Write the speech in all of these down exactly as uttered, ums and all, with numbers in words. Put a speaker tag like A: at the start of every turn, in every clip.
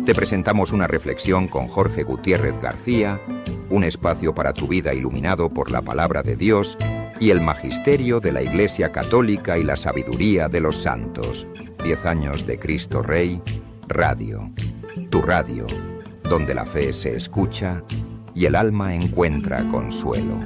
A: te presentamos una reflexión con Jorge Gutiérrez García, un espacio para tu vida iluminado por la palabra de Dios y el magisterio de la Iglesia Católica y la sabiduría de los santos. Diez años de Cristo Rey, Radio. Tu radio, donde la fe se escucha y el alma encuentra consuelo.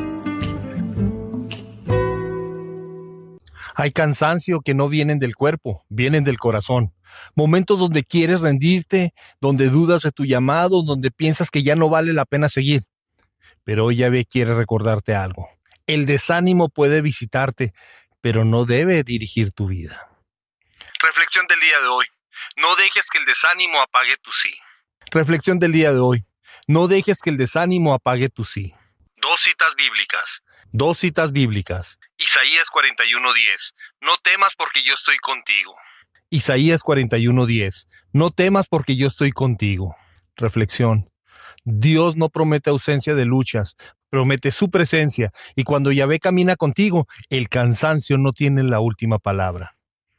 B: Hay cansancio que no vienen del cuerpo, vienen del corazón. Momentos donde quieres rendirte, donde dudas de tu llamado, donde piensas que ya no vale la pena seguir. Pero hoy Yahvé quiere recordarte algo. El desánimo puede visitarte, pero no debe dirigir tu vida.
C: Reflexión del día de hoy. No dejes que el desánimo apague tu sí.
B: Reflexión del día de hoy. No dejes que el desánimo apague tu sí.
C: Dos citas bíblicas.
B: Dos citas bíblicas.
C: Isaías cuarenta y uno diez. No temas porque yo estoy contigo.
B: Isaías cuarenta y uno diez. No temas porque yo estoy contigo. Reflexión. Dios no promete ausencia de luchas, promete su presencia, y cuando Yahvé camina contigo, el cansancio no tiene la última palabra.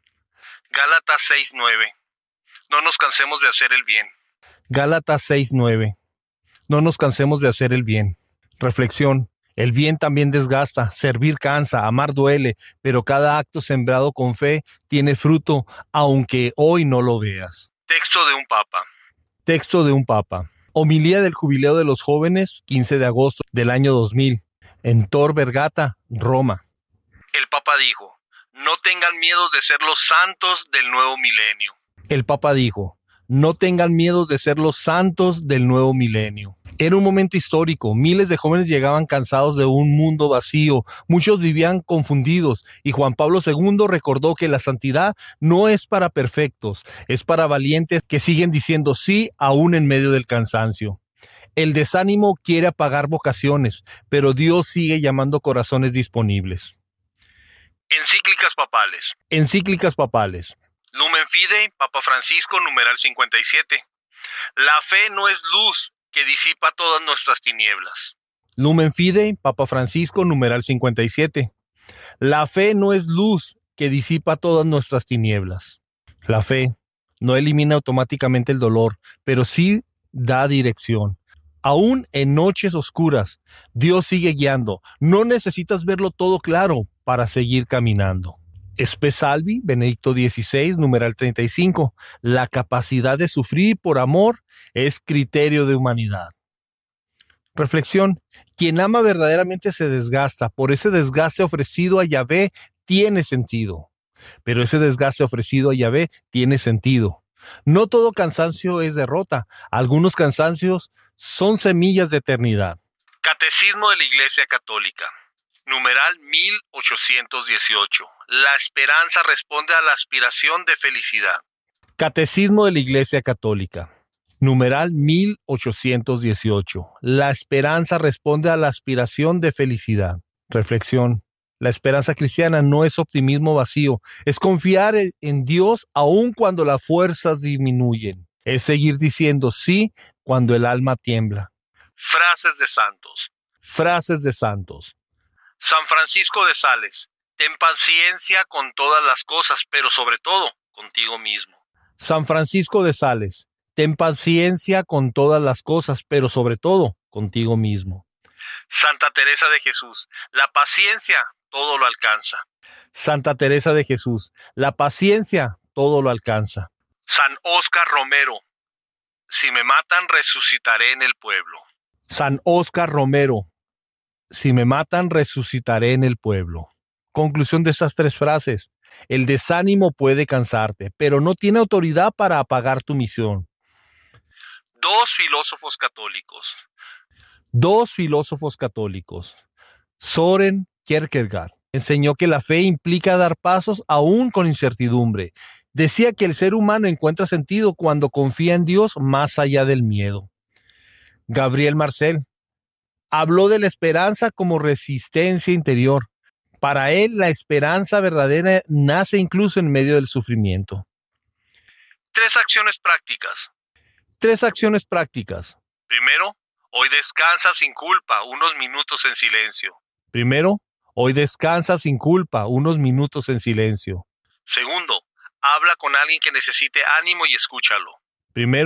C: Gálatas seis nueve. No nos cansemos de hacer el bien.
B: Gálatas seis nueve. No nos cansemos de hacer el bien. Reflexión. El bien también desgasta, servir cansa, amar duele, pero cada acto sembrado con fe tiene fruto, aunque hoy no lo veas.
C: Texto de un papa.
B: Texto de un papa. Homilía del Jubileo de los Jóvenes, quince de agosto del año dos mil, en Tor Vergata, Roma.
C: El papa dijo, no tengan miedo de ser los santos del nuevo milenio.
B: El papa dijo, no tengan miedo de ser los santos del nuevo milenio. Era un momento histórico, miles de jóvenes llegaban cansados de un mundo vacío, muchos vivían confundidos, y Juan Pablo segundo recordó que la santidad no es para perfectos, es para valientes que siguen diciendo sí aún en medio del cansancio. El desánimo quiere apagar vocaciones, pero Dios sigue llamando corazones disponibles.
C: Encíclicas papales.
B: Encíclicas papales.
C: Lumen Fidei, Papa Francisco, numeral cincuenta y siete. La fe no es luz que disipa todas nuestras tinieblas.
B: Lumen Fidei, Papa Francisco, numeral cincuenta y siete. La fe no es luz que disipa todas nuestras tinieblas. La fe no elimina automáticamente el dolor, pero sí da dirección. Aún en noches oscuras, Dios sigue guiando. No necesitas verlo todo claro para seguir caminando. Spe Salvi, Benedicto dieciséis, numeral treinta y cinco. La capacidad de sufrir por amor es criterio de humanidad. Reflexión. Quien ama verdaderamente se desgasta. Por ese desgaste ofrecido a Yahvé tiene sentido. Pero ese desgaste ofrecido a Yahvé tiene sentido. No todo cansancio es derrota. Algunos cansancios son semillas de eternidad.
C: Catecismo de la Iglesia Católica. Numeral mil ochocientos dieciocho. La esperanza responde a la aspiración de felicidad.
B: Catecismo de la Iglesia Católica. Numeral mil ochocientos dieciocho. La esperanza responde a la aspiración de felicidad. Reflexión. La esperanza cristiana no es optimismo vacío. Es confiar en Dios aun cuando las fuerzas disminuyen. Es seguir diciendo sí cuando el alma tiembla.
C: Frases de santos.
B: Frases de santos.
C: San Francisco de Sales, ten paciencia con todas las cosas, pero sobre todo contigo mismo.
B: San Francisco de Sales, ten paciencia con todas las cosas, pero sobre todo contigo mismo.
C: Santa Teresa de Jesús, la paciencia todo lo alcanza.
B: Santa Teresa de Jesús, la paciencia todo lo alcanza.
C: San Óscar Romero, si me matan resucitaré en el pueblo.
B: San Óscar Romero, si me matan, resucitaré en el pueblo. Conclusión de estas tres frases. El desánimo puede cansarte, pero no tiene autoridad para apagar tu misión.
C: Dos filósofos católicos.
B: Dos filósofos católicos. Søren Kierkegaard enseñó que la fe implica dar pasos aún con incertidumbre. Decía que el ser humano encuentra sentido cuando confía en Dios más allá del miedo. Gabriel Marcel habló de la esperanza como resistencia interior. Para él, la esperanza verdadera nace incluso en medio del sufrimiento.
C: Tres acciones prácticas.
B: Tres acciones prácticas.
C: Primero, hoy descansa sin culpa, unos minutos en silencio.
B: Primero, hoy descansa sin culpa, unos minutos en silencio.
C: Segundo, habla con alguien que necesite ánimo y escúchalo.
B: Primero,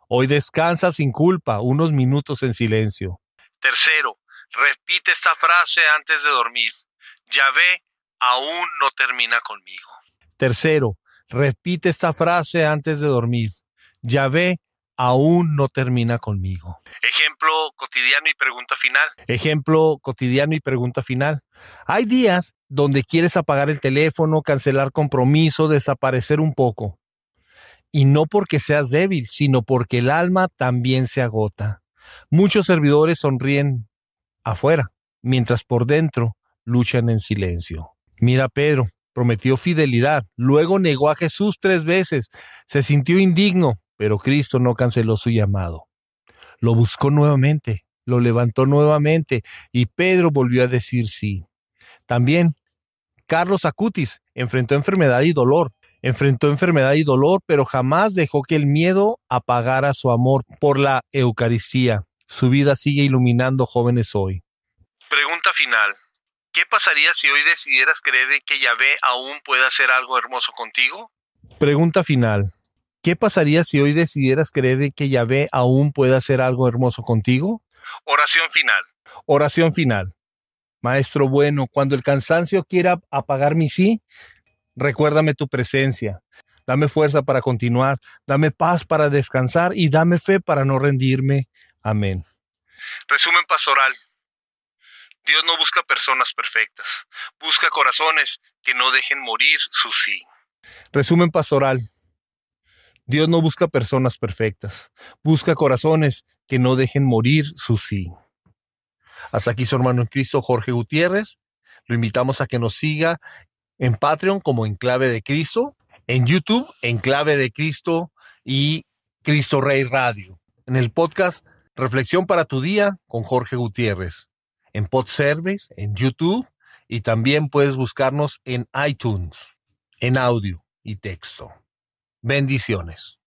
B: Hoy descansa sin culpa, unos minutos en silencio.
C: Tercero, repite esta frase antes de dormir. Yahvé aún no termina conmigo.
B: Tercero, repite esta frase antes de dormir. Yahvé aún no termina conmigo.
C: Ejemplo cotidiano y pregunta final.
B: Ejemplo cotidiano y pregunta final. Hay días donde quieres apagar el teléfono, cancelar compromiso, desaparecer un poco. Y no porque seas débil, sino porque el alma también se agota. Muchos servidores sonríen afuera, mientras por dentro luchan en silencio. Mira a Pedro, prometió fidelidad, luego negó a Jesús tres veces, se sintió indigno, pero Cristo no canceló su llamado. Lo buscó nuevamente, lo levantó nuevamente y Pedro volvió a decir sí. También Carlos Acutis enfrentó enfermedad y dolor, enfrentó enfermedad y dolor, pero jamás dejó que el miedo apagara su amor por la Eucaristía. Su vida sigue iluminando jóvenes hoy.
C: Pregunta final. ¿Qué pasaría si hoy decidieras creer en que Yahvé aún puede hacer algo hermoso contigo?
B: Pregunta final. ¿Qué pasaría si hoy decidieras creer en que Yahvé aún puede hacer algo hermoso contigo?
C: Oración final.
B: Oración final. Maestro bueno, cuando el cansancio quiera apagar mi sí, recuérdame tu presencia. Dame fuerza para continuar, dame paz para descansar y dame fe para no rendirme. Amén.
C: Resumen pastoral. Dios no busca personas perfectas, busca corazones que no dejen morir su sí.
B: Resumen pastoral. Dios no busca personas perfectas, busca corazones que no dejen morir su sí. Hasta aquí su hermano en Cristo, Jorge Gutiérrez. Lo invitamos a que nos siga en Patreon como Enclave de Cristo, en YouTube, Enclave de Cristo y Cristo Rey Radio. En el podcast Reflexión para tu Día con Jorge Gutiérrez. En Podservice, en YouTube y también puedes buscarnos en iTunes, en audio y texto. Bendiciones.